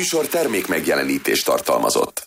műsor termék megjelenítést tartalmazott.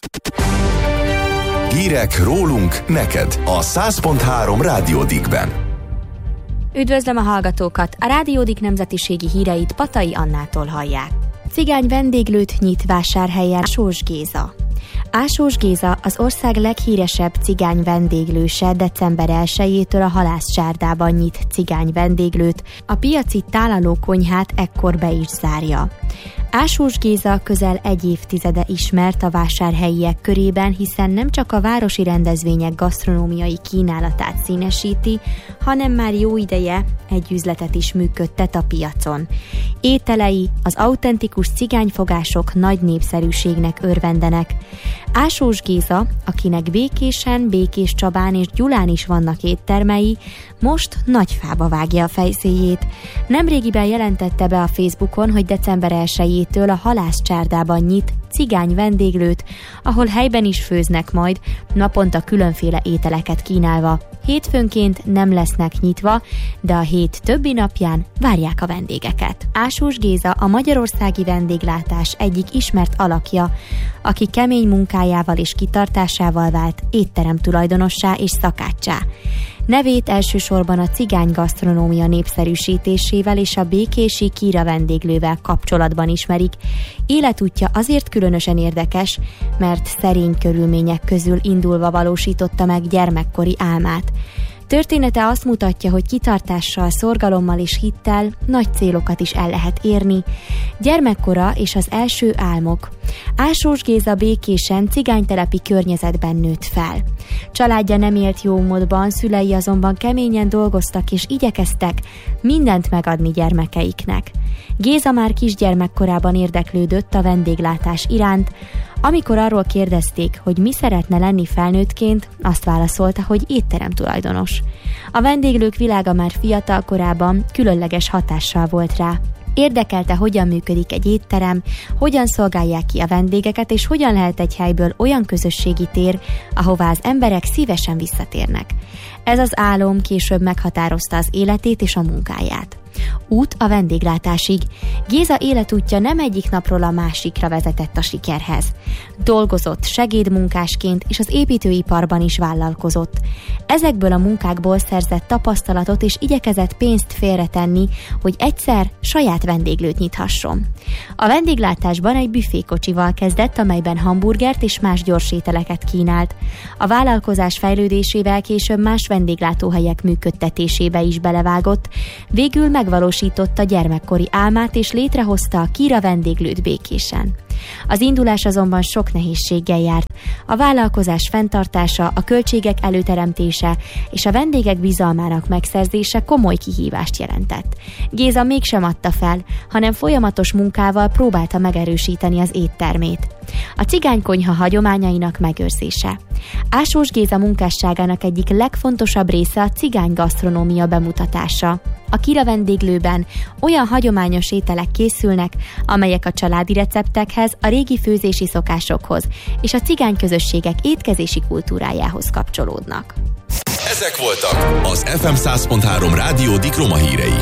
Hírek rólunk neked a 100.3 Rádió Dickben. Üdvözlöm a hallgatókat! A Rádió Dick nemzetiségi híreit Patai Annától hallják. Cigány vendéglőt nyit Vásárhelyen Ásós Géza. Ásós Géza az ország leghíresebb cigány vendéglőse, december 1-től a Halászcsárdában nyit cigány vendéglőt, a piaci tálalókonyhát ekkor be is zárja. Ásós Géza közel egy évtizede ismert a vásárhelyiek körében, hiszen nem csak a városi rendezvények gasztronómiai kínálatát színesíti, hanem már jó ideje egy üzletet is működtet a piacon. Ételei, az autentikus cigányfogások nagy népszerűségnek örvendenek. Ásós Géza, akinek Békésen, Békéscsabán és Gyulán is vannak éttermei, most Nagyfába vágja a fejszéjét. Nemrégiben jelentette be a Facebookon, hogy december 1-től a Halászcsárdában nyit cigány vendéglőt, ahol helyben is főznek majd, naponta különféle ételeket kínálva. Hétfőnként nem lesznek nyitva, de a hét többi napján várják a vendégeket. Ásós Géza a magyarországi vendéglátás egyik ismert alakja, aki kemény munkájával és kitartásával vált étterem tulajdonossá és szakáccsá. Nevét elsősorban a cigány gasztronómia népszerűsítésével és a békési Kira vendéglővel kapcsolatban ismerik. Életútja azért különösen érdekes, mert szerény körülmények közül indulva valósította meg gyermekkori álmát. Története azt mutatja, hogy kitartással, szorgalommal és hittel nagy célokat is el lehet érni. Gyermekkora és az első álmok. Ásós Géza Békésen cigánytelepi környezetben nőtt fel. Családja nem élt jó módban, szülei azonban keményen dolgoztak és igyekeztek mindent megadni gyermekeiknek. Géza már kisgyermekkorában érdeklődött a vendéglátás iránt. Amikor arról kérdezték, hogy mi szeretne lenni felnőttként, azt válaszolta, hogy étterem tulajdonos. A vendéglők világa már fiatal korában különleges hatással volt rá. Érdekelte, hogyan működik egy étterem, hogyan szolgálják ki a vendégeket, és hogyan lehet egy helyből olyan közösségi tér, ahová az emberek szívesen visszatérnek. Ez az álom később meghatározta az életét és a munkáját. Út a vendéglátásig. Géza életútja nem egyik napról a másikra vezetett a sikerhez. Dolgozott segédmunkásként, és az építőiparban is vállalkozott. Ezekből a munkákból szerzett tapasztalatot, és igyekezett pénzt félretenni, hogy egyszer saját vendéglőt nyithasson. A vendéglátásban egy büfékocsival kezdett, amelyben hamburgert és más gyorsételeket kínált. A vállalkozás fejlődésével később más vendéglátóhelyek működtetésébe is belevágott, végül megvalósította gyermekkori álmát és létrehozta a Kira vendéglőt Békésen. Az indulás azonban sok nehézséggel járt. A vállalkozás fenntartása, a költségek előteremtése és a vendégek bizalmának megszerzése komoly kihívást jelentett. Géza mégsem adta fel, hanem folyamatos munkával próbálta megerősíteni az éttermét. A cigánykonyha hagyományainak megőrzése. Ásós Géza munkásságának egyik legfontosabb része a cigány gasztronómia bemutatása. A Kira vendéglőben olyan hagyományos ételek készülnek, amelyek a családi receptekhez, a régi főzési szokásokhoz és a cigány közösségek étkezési kultúrájához kapcsolódnak. Ezek voltak az FM 100.3 Rádió Dick roma hírei.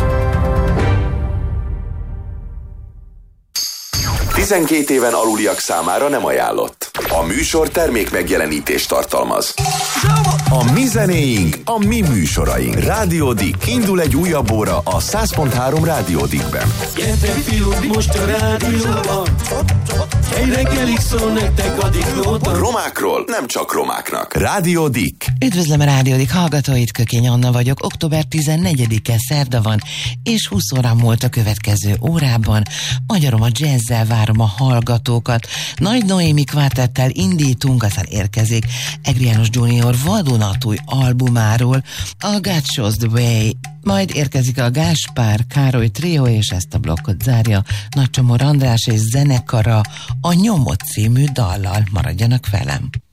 12 éven aluliak számára nem ajánlott. A műsor termék megjelenítést tartalmaz. A mi zenéink, a mi műsoraink. Rádió Dick. Indul egy újabb óra a 100.3 Rádió Dickben. Gyertek fiúk, most a rádióban. Egy reggelig szól nektek a Dicknóta. Romákról nem csak romáknak. Rádió Dick. Üdvözlöm a Rádió Dick hallgatóit, Kökény Anna vagyok. Október 14-e szerda van, és 20 órán múlt a következő órában. Magyarom a jazzzel várom a hallgatókat. Nagy Noémi kvártettel indítunk, aztán érkezik Egri János Junior vadonatúj albumáról, a God Shows the Way. Majd érkezik a Gáspár Károly Trio, és ezt a blokkot zárja Nagy Csomor András és zenekara a Nyomot című dallal. Maradjanak velem!